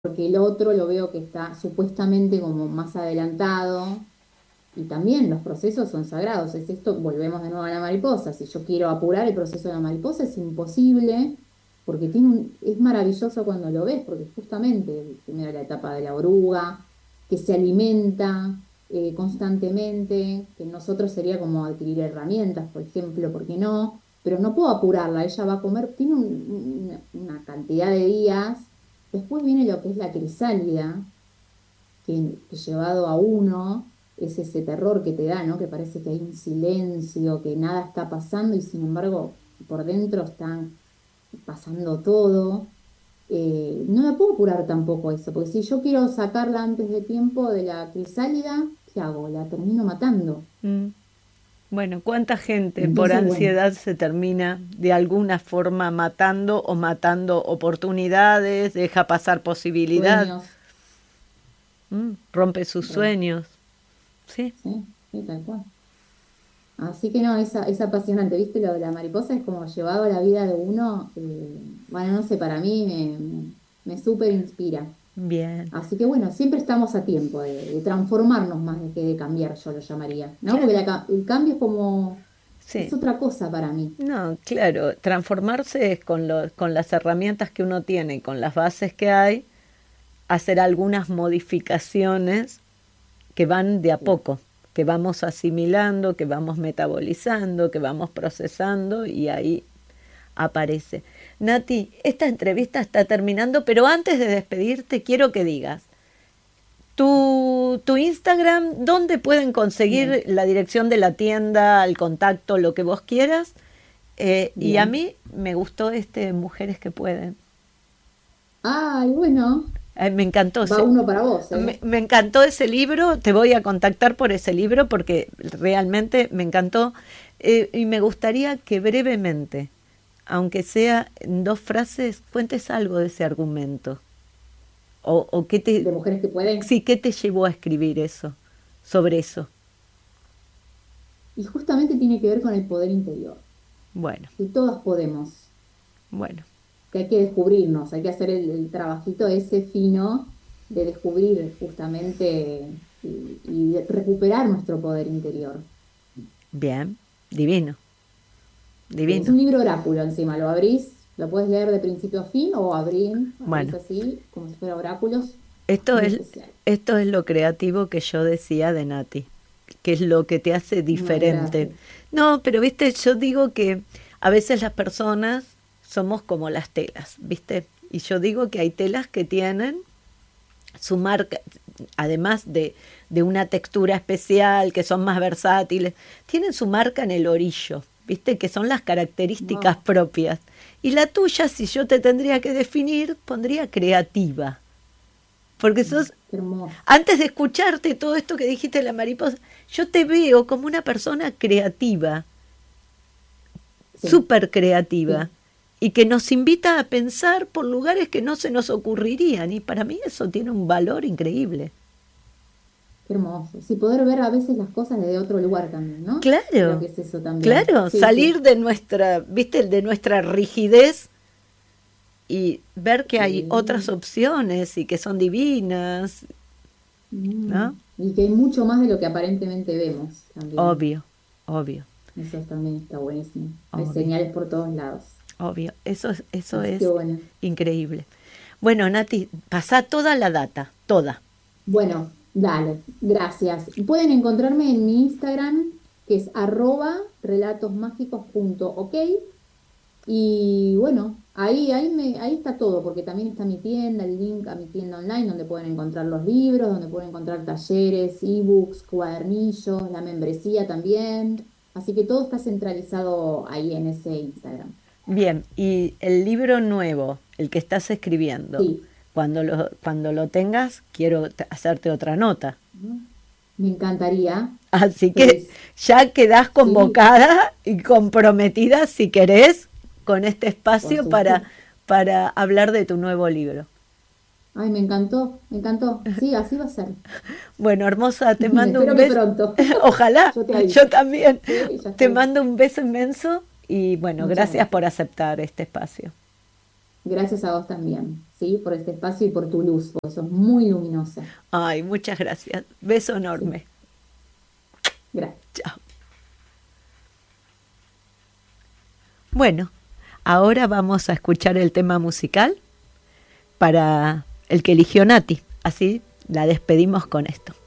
porque el otro lo veo que está supuestamente como más adelantado, y también los procesos son sagrados. Es esto, volvemos de nuevo a la mariposa. Si yo quiero apurar el proceso de la mariposa, es imposible, porque es maravilloso cuando lo ves, porque justamente, primero la etapa de la oruga, que se alimenta constantemente, que en nosotros sería como adquirir herramientas, por ejemplo, ¿por qué no? Pero no puedo apurarla, ella va a comer, tiene una cantidad de días. Después viene lo que es la crisálida, que llevado a uno es ese terror que te da, ¿no? Que parece que hay un silencio, que nada está pasando y sin embargo por dentro están pasando todo. No me puedo curar tampoco eso, porque si yo quiero sacarla antes de tiempo de la crisálida, ¿qué hago? La termino matando. Mm. Bueno, ¿cuánta gente por Entonces, bueno, ansiedad se termina de alguna forma matando o matando oportunidades, deja pasar posibilidad, sueños, rompe sus re, sueños? Sí, sí, sí, tal cual. Así que no, es apasionante, ¿viste? Lo de la mariposa es como llevado a la vida de uno, bueno, no sé, para mí me súper inspira. bien. Así que bueno, siempre estamos a tiempo de transformarnos más de que de cambiar, yo lo llamaría, ¿no? Porque Claro, el cambio es como, es sí. otra cosa para mí. No, claro, transformarse es con las herramientas que uno tiene, con las bases que hay, hacer algunas modificaciones que van de a Claro. poco, que vamos asimilando, que vamos metabolizando, que vamos procesando y ahí aparece. Nati, esta entrevista está terminando, pero antes de despedirte quiero que digas tu Instagram, dónde pueden conseguir Bien, la dirección de la tienda, el contacto, lo que vos quieras. Y a bien. mí me gustó este Mujeres que pueden. Ay, bueno, Me encantó va uno para vos, ¿eh? me encantó ese libro, te voy a contactar por ese libro porque realmente me encantó y me gustaría que brevemente, aunque sea en dos frases, cuentes algo de ese argumento o qué te, De mujeres que pueden. sí, qué te llevó a escribir eso, sobre eso. Y justamente tiene que ver con el poder interior, Bueno, que todas podemos, bueno, que hay que descubrirnos, hay que hacer el trabajito ese fino de descubrir justamente y de recuperar nuestro poder interior. bien, divino, Es divino. un libro oráculo encima, lo abrís, lo puedes leer de principio a fin o abrís Bueno, así, como si fuera oráculos, esto muy es, especial. esto es lo creativo que yo decía de Nati, que es lo que te hace Ay, diferente. gracias. No, pero viste, yo digo que a veces las personas somos como las telas, ¿viste? Y yo digo que hay telas que tienen su marca, además de una textura especial, que son más versátiles, tienen su marca en el orillo, ¿viste? Que son las características Wow, propias. Y la tuya, si yo te tendría que definir, pondría creativa. Porque sos, qué hermoso. antes de escucharte todo esto que dijiste de la mariposa, yo te veo como una persona creativa, Sí, súper creativa, sí. y que nos invita a pensar por lugares que no se nos ocurrirían. Y para mí eso tiene un valor increíble. Qué hermoso. Sí, poder ver a veces las cosas desde otro lugar también, ¿no? Creo Claro, que es eso también. claro, Sí, salir sí, de nuestra, viste, de nuestra rigidez y ver que hay otras sí. opciones y que son divinas, ¿no? Y que hay mucho más de lo que aparentemente vemos también. Obvio, obvio, Eso también está buenísimo. Hay obvio, señales por todos lados. obvio. Eso Así que es bueno. increíble. Bueno, Nati, pasa toda la data, toda. Bueno, dale, gracias. Pueden encontrarme en mi Instagram, que es @relatosmágicos.ok. Y bueno, ahí está todo, porque también está mi tienda, el link a mi tienda online, donde pueden encontrar los libros, donde pueden encontrar talleres, ebooks, cuadernillos, la membresía también. Así que todo está centralizado ahí en ese Instagram. Bien, y el libro nuevo, el que estás escribiendo, Sí. cuando lo tengas, quiero hacerte otra nota. ¿No? Me encantaría, Así que feliz. ya quedás Sí, convocada y comprometida, si querés, con este por espacio supuesto. para hablar de tu nuevo libro. Ay, me encantó, me encantó. Sí, así va a ser. Bueno, hermosa, te mando un Espero que beso. pronto. Ojalá, Yo te yo aviso. también. Sí, ya Te estoy. mando un beso inmenso y bueno, Muchas gracias por gracias. aceptar este espacio. Gracias a vos también, ¿sí? Por este espacio y por tu luz, porque sos muy luminosa. Ay, muchas gracias. Beso Sí, enorme. gracias. Chao. Bueno, ahora vamos a escuchar el tema musical para el que eligió Nati. Así la despedimos con esto.